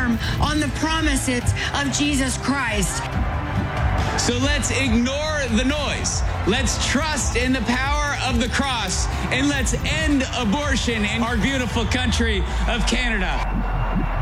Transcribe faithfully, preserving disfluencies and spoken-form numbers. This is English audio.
firm on the promises of Jesus Christ. So let's ignore the noise. Let's trust in the power of the cross, and let's end abortion in our beautiful country of Canada.